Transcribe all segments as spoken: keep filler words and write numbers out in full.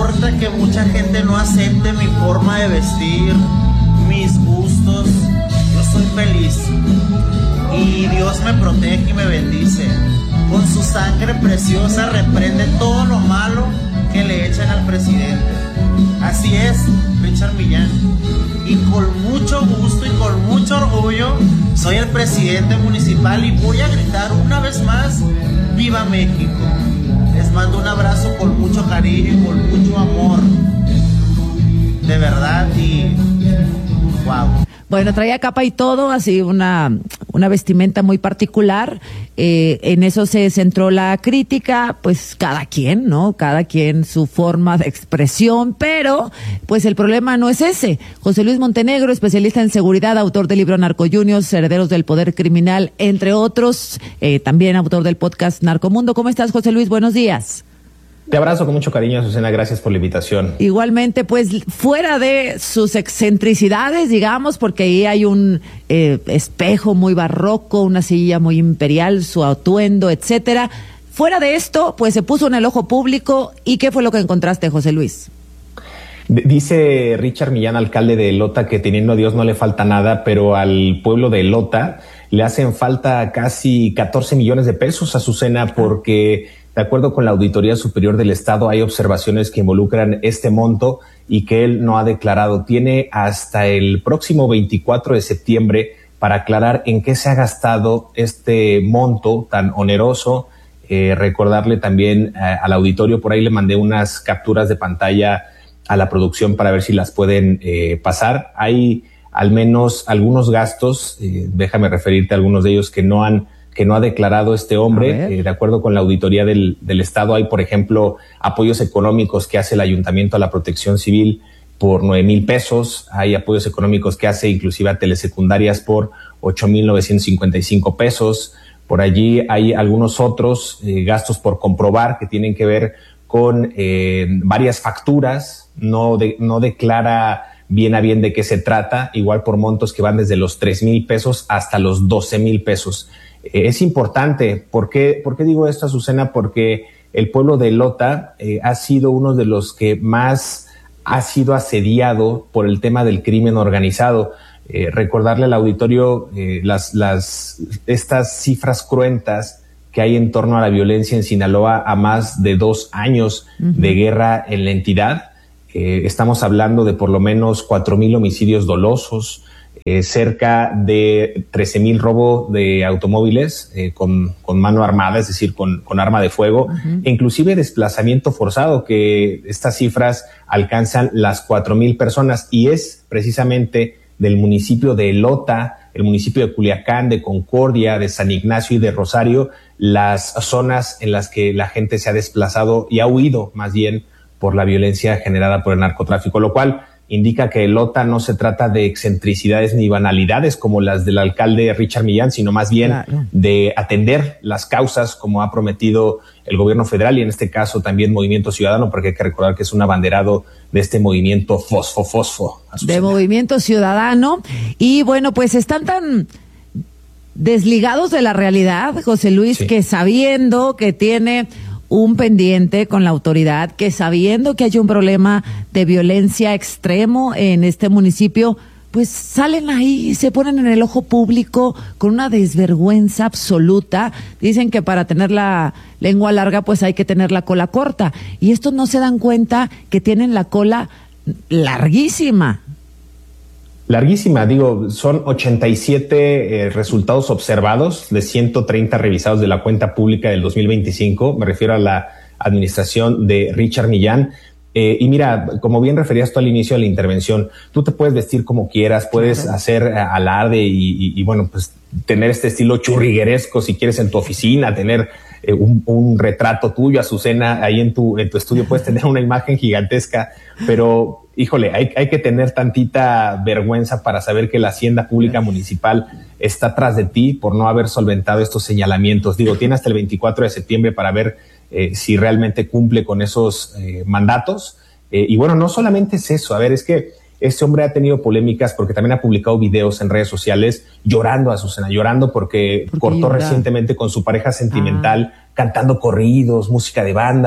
importa que mucha gente no acepte mi forma de vestir, mis gustos. Yo soy feliz y Dios me protege y me bendice. Con su sangre preciosa reprende todo lo malo que le echan al presidente. Así es, Richard Millán. Y con mucho gusto y con mucho orgullo soy el presidente municipal y voy a gritar una vez más: ¡Viva México! Les mando un abrazo con mucho cariño y con mucho amor. De verdad, y wow. Bueno, traía capa y todo, así una, una vestimenta muy particular. Eh, en eso se centró la crítica, pues cada quien, ¿no? Cada quien su forma de expresión, pero pues el problema no es ese. José Luis Montenegro, especialista en seguridad, autor del libro Narcojuniors, Herederos del Poder Criminal, entre otros, eh, también autor del podcast Narcomundo. ¿Cómo estás, José Luis? Buenos días. Te abrazo con mucho cariño, Azucena, gracias por la invitación. Igualmente, pues fuera de sus excentricidades, digamos, porque ahí hay un eh, espejo muy barroco, una silla muy imperial, su atuendo, etcétera. Fuera de esto, pues se puso en el ojo público. ¿Y qué fue lo que encontraste, José Luis? Dice Richard Millán, alcalde de Lota, que teniendo a Dios no le falta nada, pero al pueblo de Lota le hacen falta casi catorce millones de pesos, Azucena, porque de acuerdo con la Auditoría Superior del Estado hay observaciones que involucran este monto y que él no ha declarado. Tiene hasta el próximo veinticuatro de septiembre para aclarar en qué se ha gastado este monto tan oneroso. Eh, recordarle también eh, al auditorio, por ahí le mandé unas capturas de pantalla a la producción para ver si las pueden eh, pasar. Hay al menos algunos gastos, eh, déjame referirte a algunos de ellos que no han que no ha declarado este hombre. Eh, de acuerdo con la auditoría del, del Estado, hay, por ejemplo, apoyos económicos que hace el Ayuntamiento a la Protección Civil por nueve mil pesos. Hay apoyos económicos que hace inclusive a telesecundarias por ocho mil novecientos cincuenta y cinco pesos. Por allí hay algunos otros eh, gastos por comprobar que tienen que ver con eh, varias facturas. No, de, no declara bien a bien de qué se trata, igual por montos que van desde los tres mil pesos hasta los doce mil pesos. Eh, es importante. ¿Por qué, ¿Por qué digo esto, Azucena? Porque el pueblo de Lota eh, ha sido uno de los que más ha sido asediado por el tema del crimen organizado. Eh, recordarle al auditorio eh, las, las, estas cifras cruentas que hay en torno a la violencia en Sinaloa a más de dos años uh-huh. de guerra en la entidad. Eh, estamos hablando de por lo menos cuatro mil homicidios dolosos, eh, cerca de trece mil robos de automóviles eh, con, con mano armada, es decir, con, con arma de fuego, uh-huh. e inclusive desplazamiento forzado, que estas cifras alcanzan las cuatro mil personas, y es precisamente del municipio de Lota, el municipio de Culiacán, de Concordia, de San Ignacio y de Rosario, las zonas en las que la gente se ha desplazado y ha huido más bien por la violencia generada por el narcotráfico, lo cual indica que Lota no se trata de excentricidades ni banalidades como las del alcalde Richard Millán, sino más bien claro. de atender las causas como ha prometido el gobierno federal y en este caso también Movimiento Ciudadano, porque hay que recordar que es un abanderado de este movimiento Fosfo Fosfo. De Movimiento Ciudadano. Y bueno, pues están tan desligados de la realidad, José Luis, sí. que sabiendo que tiene un pendiente con la autoridad, que sabiendo que hay un problema de violencia extremo en este municipio, pues salen ahí y se ponen en el ojo público con una desvergüenza absoluta. Dicen que para tener la lengua larga pues hay que tener la cola corta, y estos no se dan cuenta que tienen la cola larguísima. Larguísima, digo, son ochenta y siete eh, resultados observados de ciento treinta revisados de la cuenta pública del dos mil veinticinco, me refiero a la administración de Richard Millán. Eh, y mira, como bien referías tú al inicio de la intervención, tú te puedes vestir como quieras, puedes claro. hacer uh, alarde y, y, y bueno, pues tener este estilo churrigueresco si quieres en tu oficina, tener eh, un, un retrato tuyo, Azucena, ahí en tu, en tu estudio puedes tener una imagen gigantesca, pero híjole, hay, hay que tener tantita vergüenza para saber que la Hacienda Pública Municipal está tras de ti por no haber solventado estos señalamientos. Digo, tiene hasta el veinticuatro de septiembre para ver eh, si realmente cumple con esos eh, mandatos. Eh, y bueno, no solamente es eso, a ver, es que este hombre ha tenido polémicas porque también ha publicado videos en redes sociales llorando, a Azucena, llorando porque cortó llora? recientemente con su pareja sentimental, ah. cantando corridos, música de banda.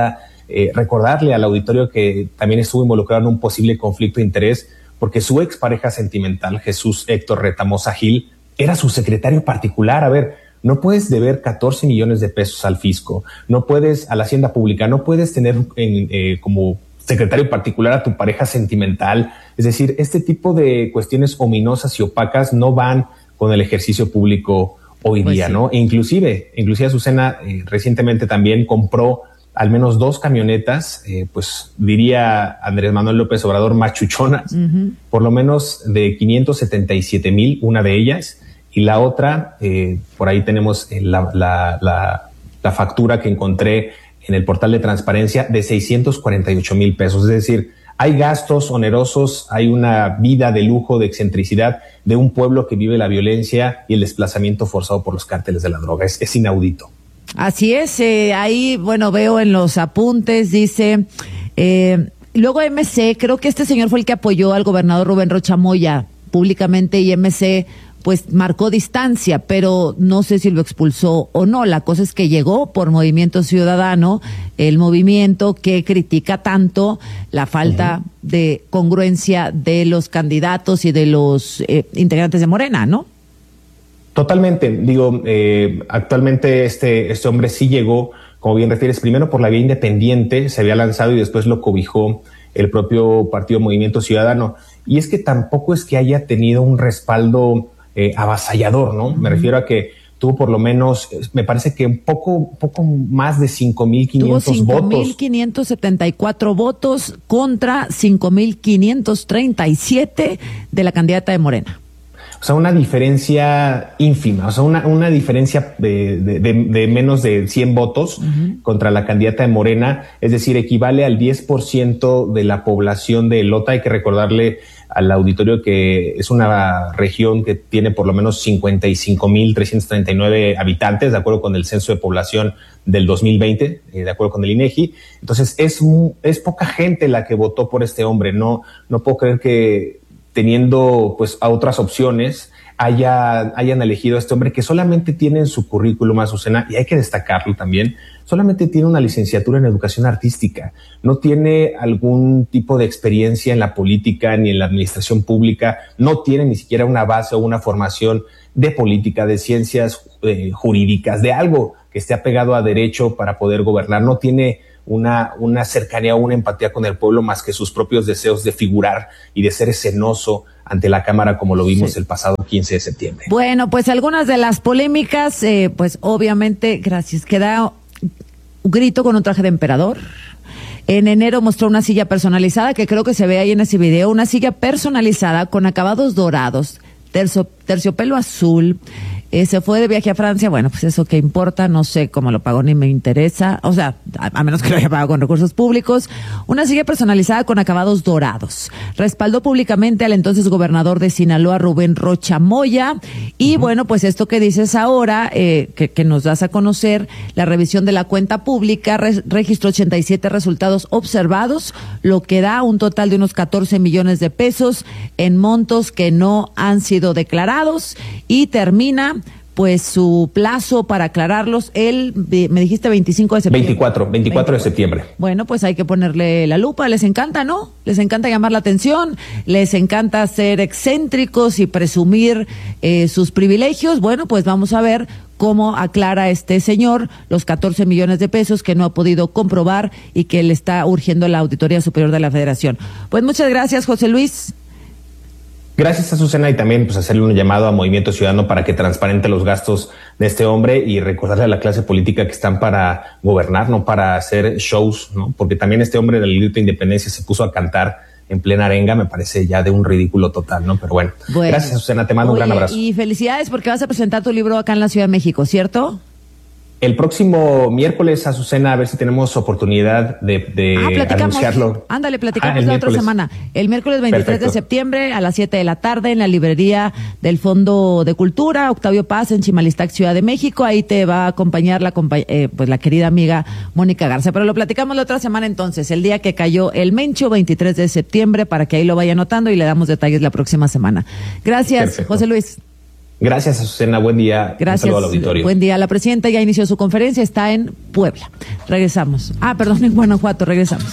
eh, recordarle al auditorio que también estuvo involucrado en un posible conflicto de interés porque su expareja sentimental, Jesús Héctor Retamosa Gil, era su secretario particular. A ver, no puedes deber catorce millones de pesos al fisco, no puedes a la hacienda pública, no puedes tener en, eh, como secretario particular a tu pareja sentimental. Es decir, este tipo de cuestiones ominosas y opacas no van con el ejercicio público hoy pues día, sí. ¿no? E inclusive, inclusive Azucena eh, recientemente también compró al menos dos camionetas, eh, pues diría Andrés Manuel López Obrador, machuchonas, uh-huh. por lo menos de quinientos setenta y siete mil, una de ellas, y la otra, eh, por ahí tenemos la, la, la, la factura que encontré en el portal de transparencia de seiscientos cuarenta y ocho mil pesos. Es decir, hay gastos onerosos, hay una vida de lujo, de excentricidad de un pueblo que vive la violencia y el desplazamiento forzado por los cárteles de la droga. Es, es inaudito. Así es, eh, ahí, bueno, veo en los apuntes, dice, eh, luego M C, creo que este señor fue el que apoyó al gobernador Rubén Rocha Moya públicamente y M C pues marcó distancia, pero no sé si lo expulsó o no. La cosa es que llegó por Movimiento Ciudadano, el movimiento que critica tanto la falta uh-huh. de congruencia de los candidatos y de los eh, integrantes de Morena, ¿no? Totalmente. Digo, eh, actualmente este, este hombre sí llegó, como bien refieres, primero por la vía independiente, se había lanzado y después lo cobijó el propio partido Movimiento Ciudadano. Y es que tampoco es que haya tenido un respaldo eh, avasallador, ¿no? Uh-huh. Me refiero a que tuvo por lo menos, me parece que un poco, poco más de cinco mil quinientos votos. Tuvo cinco mil quinientos setenta y cuatro votos contra cinco mil quinientos treinta y siete de la candidata de Morena. O sea, una diferencia ínfima, o sea, una, una diferencia de, de, de, de menos de cien votos uh-huh. contra la candidata de Morena, es decir, equivale al diez por ciento de la población de Lota. Hay que recordarle al auditorio que es una región que tiene por lo menos cincuenta y cinco mil trescientos treinta y nueve habitantes, de acuerdo con el censo de población del dos mil veinte, eh, de acuerdo con el INEGI. Entonces, es, es poca gente la que votó por este hombre. No, no puedo creer que teniendo pues a otras opciones, haya, hayan elegido a este hombre que solamente tiene en su currículum, Azucena, y hay que destacarlo también, solamente tiene una licenciatura en educación artística, no tiene algún tipo de experiencia en la política ni en la administración pública, no tiene ni siquiera una base o una formación de política, de ciencias eh, jurídicas, de algo que esté apegado a derecho para poder gobernar, no tiene una, una cercanía o una empatía con el pueblo más que sus propios deseos de figurar y de ser escenoso ante la Cámara, como lo vimos sí. el pasado quince de septiembre. Bueno, pues algunas de las polémicas, eh, pues obviamente, gracias, queda un grito con un traje de emperador. En enero mostró una silla personalizada, que creo que se ve ahí en ese video, una silla personalizada con acabados dorados, tercio, terciopelo azul. Eh, se fue de viaje a Francia, bueno, pues eso que importa, no sé cómo lo pagó ni me interesa, o sea, a, a menos que lo haya pagado con recursos públicos. Una silla personalizada con acabados dorados. Respaldó públicamente al entonces gobernador de Sinaloa, Rubén Rocha Moya, y uh-huh. bueno, pues esto que dices ahora, eh, que, que nos das a conocer, la revisión de la cuenta pública re, registró ochenta y siete resultados observados, lo que da un total de unos catorce millones de pesos en montos que no han sido declarados, y termina pues su plazo para aclararlos el, me dijiste veinticinco de septiembre. veinticuatro, veinticuatro de septiembre. Bueno, pues hay que ponerle la lupa, les encanta, ¿no? Les encanta llamar la atención, les encanta ser excéntricos y presumir eh, sus privilegios. Bueno, pues vamos a ver cómo aclara este señor los catorce millones de pesos que no ha podido comprobar y que le está urgiendo la Auditoría Superior de la Federación. Pues muchas gracias, José Luis. Gracias, Azucena, y también pues hacerle un llamado a Movimiento Ciudadano para que transparente los gastos de este hombre y recordarle a la clase política que están para gobernar, no para hacer shows, ¿no? Porque también este hombre del grito de independencia se puso a cantar en plena arenga, me parece ya de un ridículo total, ¿no? Pero bueno, bueno gracias, Azucena, te mando oye, un gran abrazo. Y felicidades porque vas a presentar tu libro acá en la Ciudad de México, ¿cierto? El próximo miércoles, Azucena, a ver si tenemos oportunidad de, de ah, anunciarlo. Ándale, platicamos ah, la otra semana. El miércoles veintitrés Perfecto. de septiembre a las siete de la tarde en la librería del Fondo de Cultura, Octavio Paz, en Chimalistac, Ciudad de México. Ahí te va a acompañar la, eh, pues la querida amiga Mónica Garza. Pero lo platicamos la otra semana entonces, el día que cayó el Mencho, veintitrés de septiembre, para que ahí lo vaya anotando y le damos detalles la próxima semana. Gracias, Perfecto. José Luis. Gracias, Azucena. Buen día. Gracias. Un saludo al auditorio. Buen día. La presidenta ya inició su conferencia, está en Puebla. Regresamos. Ah, perdón, en Guanajuato. Regresamos.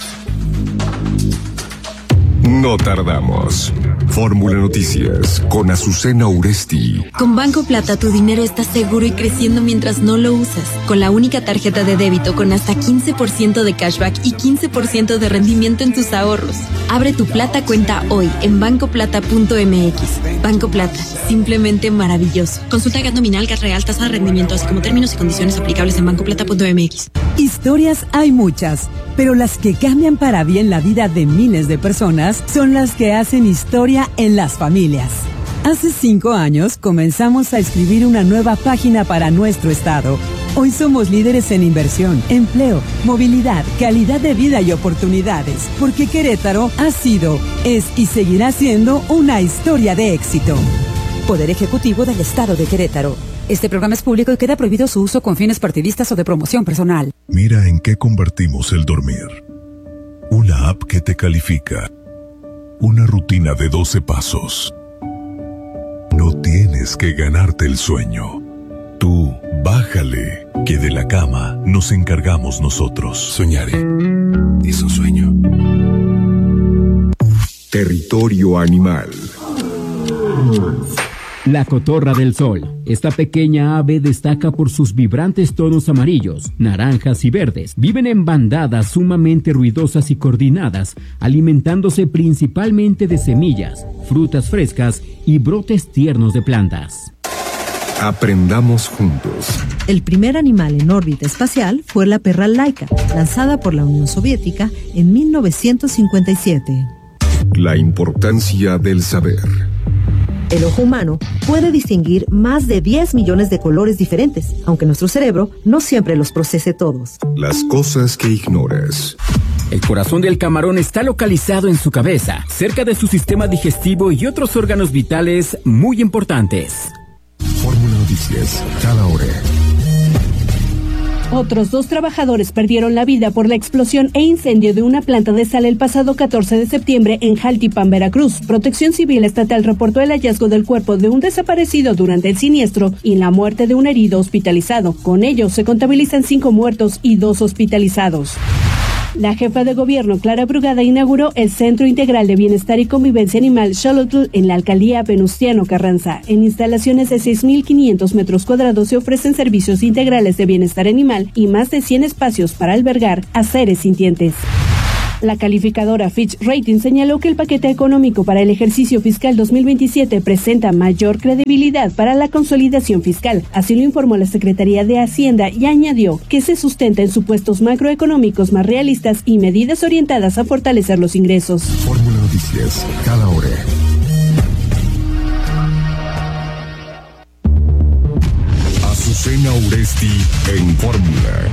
No tardamos. Fórmula Noticias con Azucena Uresti. Con Banco Plata tu dinero está seguro y creciendo mientras no lo usas. Con la única tarjeta de débito con hasta quince por ciento de cashback y quince por ciento de rendimiento en tus ahorros. Abre tu Plata cuenta hoy en banco plata punto m x. Banco Plata, simplemente maravilloso. Consulta G A T nominal, G A T real, tasa de rendimiento, así como términos y condiciones aplicables en banco plata punto m x. Historias hay muchas, pero las que cambian para bien la vida de miles de personas son las que hacen historia en las familias. Hace cinco años comenzamos a escribir una nueva página para nuestro estado. Hoy somos líderes en inversión, empleo, movilidad, calidad de vida y oportunidades, porque Querétaro ha sido, es y seguirá siendo una historia de éxito. Poder Ejecutivo del Estado de Querétaro. Este programa es público y queda prohibido su uso con fines partidistas o de promoción personal. Mira en qué convertimos el dormir. Una app que te califica. Una rutina de doce pasos. No tienes que ganarte el sueño. Tú, bájale, que de la cama nos encargamos nosotros. Soñaré. Es un sueño. Territorio animal. La cotorra del sol. Esta pequeña ave destaca por sus vibrantes tonos amarillos, naranjas y verdes. Viven en bandadas sumamente ruidosas y coordinadas, alimentándose principalmente de semillas, frutas frescas y brotes tiernos de plantas. Aprendamos juntos. El primer animal en órbita espacial fue la perra Laika, lanzada por la Unión Soviética en mil novecientos cincuenta y siete. La importancia del saber. El ojo humano puede distinguir más de diez millones de colores diferentes, aunque nuestro cerebro no siempre los procese todos. Las cosas que ignoras. El corazón del camarón está localizado en su cabeza, cerca de su sistema digestivo y otros órganos vitales muy importantes. Fórmula Noticias, cada hora. Otros dos trabajadores perdieron la vida por la explosión e incendio de una planta de sal el pasado catorce de septiembre en Jaltipan, Veracruz. Protección Civil Estatal reportó el hallazgo del cuerpo de un desaparecido durante el siniestro y la muerte de un herido hospitalizado. Con ello se contabilizan cinco muertos y dos hospitalizados. La jefa de gobierno, Clara Brugada, inauguró el Centro Integral de Bienestar y Convivencia Animal Xolotl en la alcaldía Venustiano Carranza. En instalaciones de seis mil quinientos metros cuadrados se ofrecen servicios integrales de bienestar animal y más de cien espacios para albergar a seres sintientes. La calificadora Fitch Ratings señaló que el paquete económico para el ejercicio fiscal dos mil veintisiete presenta mayor credibilidad para la consolidación fiscal. Así lo informó la Secretaría de Hacienda y añadió que se sustenta en supuestos macroeconómicos más realistas y medidas orientadas a fortalecer los ingresos. Fórmula Noticias, cada hora. Azucena Uresti en Fórmula.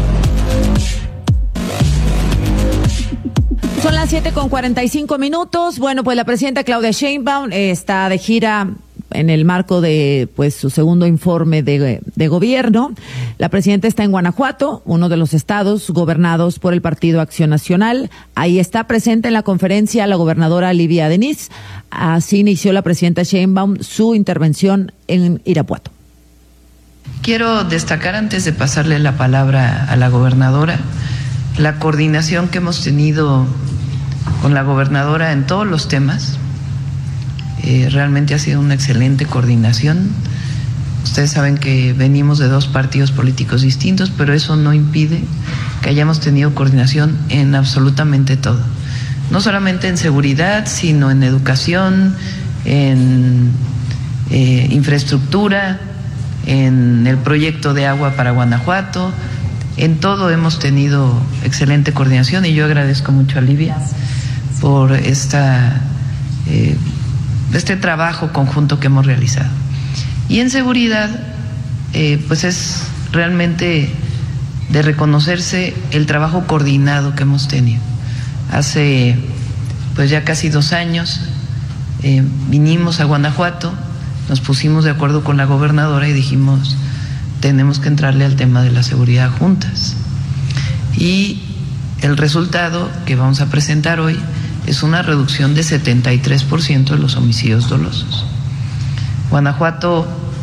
Son las siete con cuarenta y cinco minutos. Bueno, pues la presidenta Claudia Sheinbaum eh, está de gira en el marco de pues su segundo informe de, de gobierno. La presidenta está en Guanajuato, uno de los estados gobernados por el Partido Acción Nacional. Ahí está presente en la conferencia la gobernadora Livia Denis. Así inició la presidenta Sheinbaum su intervención en Irapuato. Quiero destacar, antes de pasarle la palabra a la gobernadora, la coordinación que hemos tenido con la gobernadora en todos los temas. Eh, realmente ha sido una excelente coordinación. Ustedes saben que venimos de dos partidos políticos distintos, pero eso no impide que hayamos tenido coordinación en absolutamente todo. No solamente en seguridad, sino en educación, en eh, infraestructura, en el proyecto de agua para Guanajuato. En todo hemos tenido excelente coordinación y yo agradezco mucho a Livia por esta, eh, este trabajo conjunto que hemos realizado. Y en seguridad, eh, pues es realmente de reconocerse el trabajo coordinado que hemos tenido. Hace pues ya casi dos años eh, vinimos a Guanajuato, nos pusimos de acuerdo con la gobernadora y dijimos: tenemos que entrarle al tema de la seguridad juntas. Y el resultado que vamos a presentar hoy es una reducción de setenta y tres por ciento de los homicidios dolosos. Guanajuato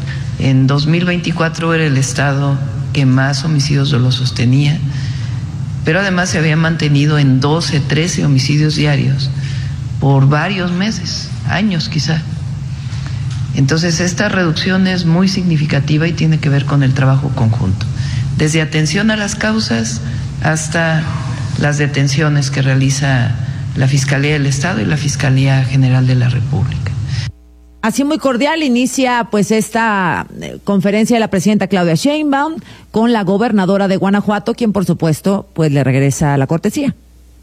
En dos mil veinticuatro era el estado que más homicidios dolosos tenía, pero además se había mantenido en doce, trece homicidios diarios por varios meses, años quizá. Entonces esta reducción es muy significativa y tiene que ver con el trabajo conjunto, desde atención a las causas hasta las detenciones que realiza la Fiscalía del Estado y la Fiscalía General de la República. Así muy cordial inicia pues esta eh, conferencia de la presidenta Claudia Sheinbaum con la gobernadora de Guanajuato, quien por supuesto pues le regresa la cortesía.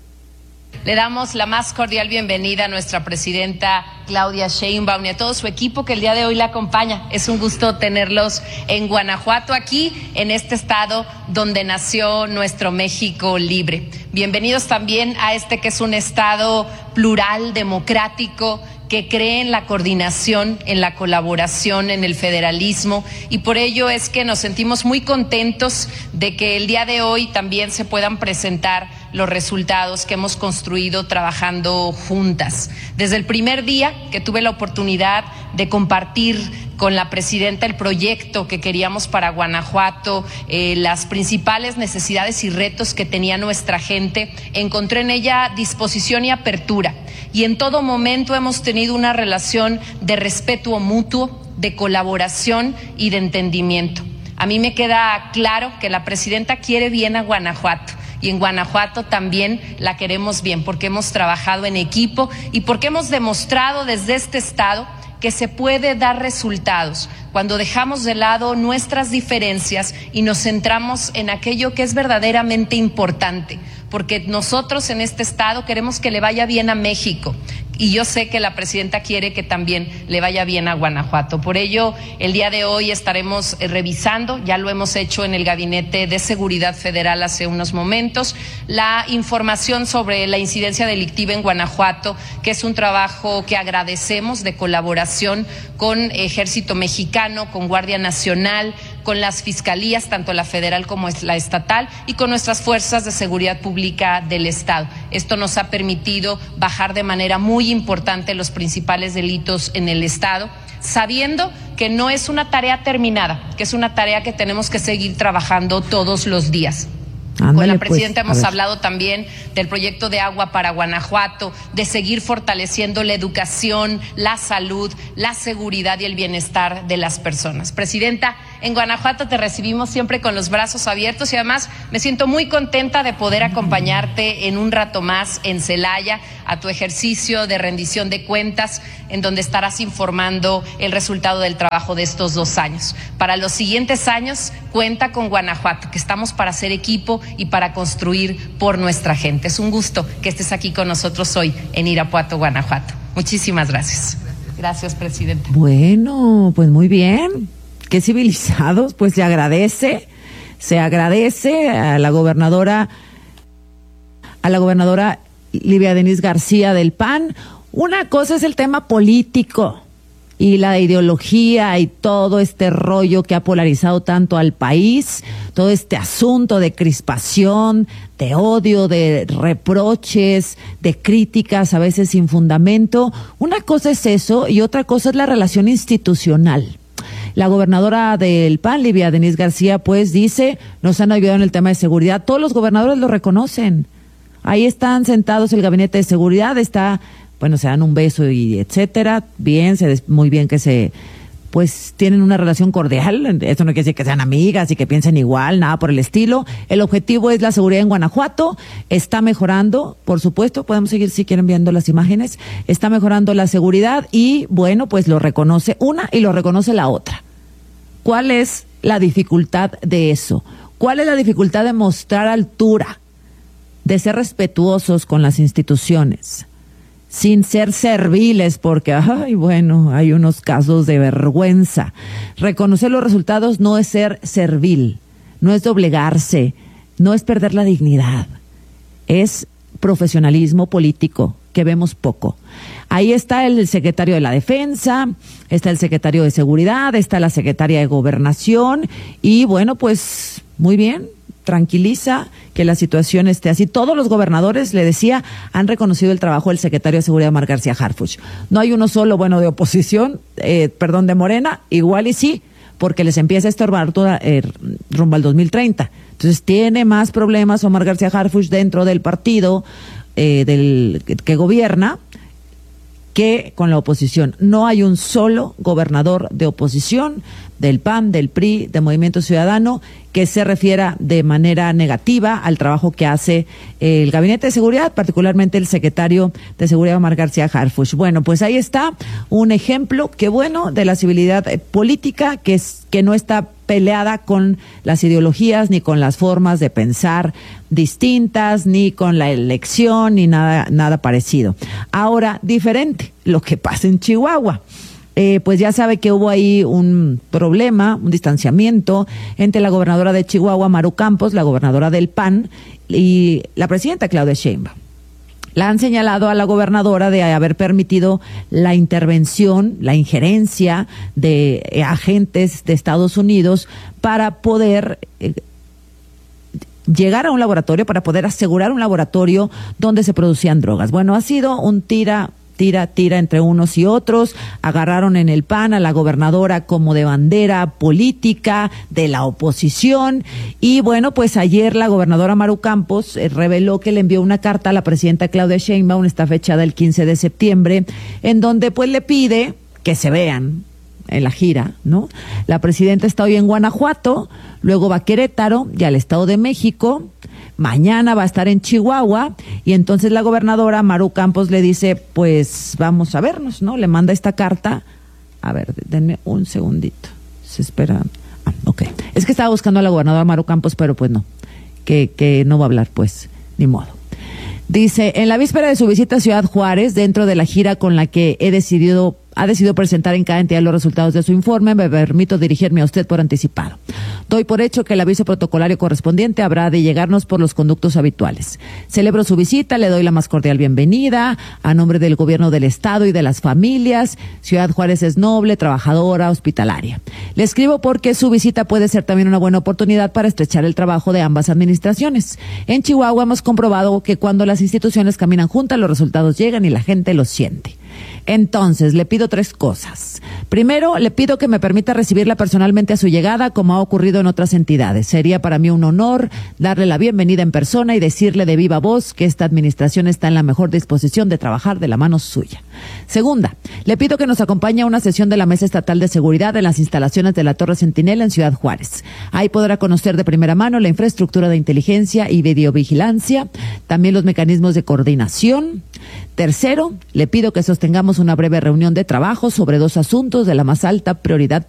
Le damos la más cordial bienvenida a nuestra presidenta Claudia Sheinbaum y a todo su equipo que el día de hoy la acompaña. Es un gusto tenerlos en Guanajuato, aquí en este estado donde nació nuestro México libre. Bienvenidos también a este que es un estado plural, democrático, que cree en la coordinación, en la colaboración, en el federalismo, y por ello es que nos sentimos muy contentos de que el día de hoy también se puedan presentar los resultados que hemos construido trabajando juntas. Desde el primer día que tuve la oportunidad de compartir con la presidenta el proyecto que queríamos para Guanajuato, eh, las principales necesidades y retos que tenía nuestra gente, encontré en ella disposición y apertura. Y en todo momento hemos tenido una relación de respeto mutuo, de colaboración y de entendimiento. A mí me queda claro que la presidenta quiere bien a Guanajuato. Y en Guanajuato también la queremos bien, porque hemos trabajado en equipo y porque hemos demostrado desde este estado que se puede dar resultados cuando dejamos de lado nuestras diferencias y nos centramos en aquello que es verdaderamente importante, porque nosotros en este estado queremos que le vaya bien a México. Y yo sé que la presidenta quiere que también le vaya bien a Guanajuato. Por ello, el día de hoy estaremos revisando, ya lo hemos hecho en el Gabinete de Seguridad Federal hace unos momentos, la información sobre la incidencia delictiva en Guanajuato, que es un trabajo que agradecemos de colaboración con Ejército Mexicano, con Guardia Nacional, con las fiscalías, tanto la federal como la estatal, y con nuestras fuerzas de seguridad pública del Estado. Esto nos ha permitido bajar de manera muy importante los principales delitos en el Estado, sabiendo que no es una tarea terminada, que es una tarea que tenemos que seguir trabajando todos los días. Ándale, con la presidenta pues, hemos hablado también del proyecto de agua para Guanajuato, de seguir fortaleciendo la educación, la salud, la seguridad y el bienestar de las personas. Presidenta, en Guanajuato te recibimos siempre con los brazos abiertos y además me siento muy contenta de poder acompañarte en un rato más en Celaya a tu ejercicio de rendición de cuentas, en donde estarás informando el resultado del trabajo de estos dos años. Para los siguientes años, cuenta con Guanajuato, que estamos para hacer equipo y para construir por nuestra gente. Es un gusto que estés aquí con nosotros hoy en Irapuato, Guanajuato. Muchísimas gracias. Gracias, presidenta. Bueno, pues muy bien. Qué civilizados, pues se agradece, se agradece a la gobernadora, a la gobernadora Livia Denisse García del P A N. Una cosa es el tema político y la ideología y todo este rollo que ha polarizado tanto al país, todo este asunto de crispación, de odio, de reproches, de críticas a veces sin fundamento. Una cosa es eso y otra cosa es la relación institucional. La gobernadora del P A N, Livia Denisse García, pues dice, nos han ayudado en el tema de seguridad. Todos los gobernadores lo reconocen. Ahí están sentados el gabinete de seguridad, está, bueno, se dan un beso y etcétera. Bien, se muy bien que se, pues tienen una relación cordial. Esto no quiere decir que sean amigas y que piensen igual, nada por el estilo. El objetivo es la seguridad en Guanajuato. Está mejorando, por supuesto. Podemos seguir si quieren viendo las imágenes. Está mejorando la seguridad y, bueno, pues lo reconoce una y lo reconoce la otra. ¿Cuál es la dificultad de eso? ¿Cuál es la dificultad de mostrar altura, de ser respetuosos con las instituciones, sin ser serviles? Porque, ay, bueno, hay unos casos de vergüenza. Reconocer los resultados no es ser servil, no es doblegarse, no es perder la dignidad. Es profesionalismo político, que vemos poco. Ahí está el secretario de la Defensa, está el secretario de Seguridad, está la secretaria de Gobernación y bueno, pues muy bien, tranquiliza que la situación esté así. Todos los gobernadores, le decía, han reconocido el trabajo del secretario de Seguridad, Omar García Harfuch. No hay uno solo, bueno, de oposición, eh, perdón, de Morena, igual y sí, porque les empieza a estorbar toda, eh, rumbo al dos mil treinta. Entonces tiene más problemas Omar García Harfuch dentro del partido eh, del que, que gobierna que con la oposición. No hay un solo gobernador de oposición, del P A N, del P R I, de Movimiento Ciudadano, que se refiera de manera negativa al trabajo que hace el Gabinete de Seguridad, particularmente el secretario de Seguridad, Omar García Harfuch. Bueno, pues ahí está un ejemplo, qué bueno, de la civilidad política, que, es, que no está peleada con las ideologías, ni con las formas de pensar distintas, ni con la elección, ni nada, nada parecido. Ahora, diferente, lo que pasa en Chihuahua. Eh, pues ya sabe que hubo ahí un problema, un distanciamiento entre la gobernadora de Chihuahua, Maru Campos, la gobernadora del P A N, y la presidenta Claudia Sheinbaum. La han señalado a la gobernadora de haber permitido la intervención, la injerencia de eh, agentes de Estados Unidos para poder eh, llegar a un laboratorio, para poder asegurar un laboratorio donde se producían drogas. Bueno, ha sido un tira... tira, tira entre unos y otros, agarraron en el P A N a la gobernadora como de bandera política de la oposición, y bueno, pues ayer la gobernadora Maru Campos eh, reveló que le envió una carta a la presidenta Claudia Sheinbaum, está fechada el quince de septiembre, en donde pues le pide que se vean en la gira, ¿no? La presidenta está hoy en Guanajuato, luego va a Querétaro y al Estado de México, mañana va a estar en Chihuahua, y entonces la gobernadora Maru Campos le dice, pues vamos a vernos, ¿no? Le manda esta carta. A ver, denme un segundito. Se espera. Ah, ok. Es que estaba buscando a la gobernadora Maru Campos, pero pues no, que, que no va a hablar, pues, ni modo. Dice, en la víspera de su visita a Ciudad Juárez, dentro de la gira con la que he decidido ha decidido presentar en cada entidad los resultados de su informe, me permito dirigirme a usted por anticipado. Doy por hecho que el aviso protocolario correspondiente habrá de llegarnos por los conductos habituales. Celebro su visita, le doy la más cordial bienvenida, a nombre del gobierno del Estado y de las familias. Ciudad Juárez es noble, trabajadora, hospitalaria. Le escribo porque su visita puede ser también una buena oportunidad para estrechar el trabajo de ambas administraciones. En Chihuahua hemos comprobado que cuando las instituciones caminan juntas, los resultados llegan y la gente los siente. Entonces, le pido tres cosas. Primero, le pido que me permita recibirla personalmente a su llegada, como ha ocurrido en otras entidades. Sería para mí un honor darle la bienvenida en persona y decirle de viva voz que esta administración está en la mejor disposición de trabajar de la mano suya. Segunda, le pido que nos acompañe a una sesión de la Mesa Estatal de Seguridad en las instalaciones de la Torre Centinela en Ciudad Juárez. Ahí podrá conocer de primera mano la infraestructura de inteligencia y videovigilancia, también los mecanismos de coordinación. Tercero, le pido que sostengamos una breve reunión de trabajo sobre dos asuntos de la más alta prioridad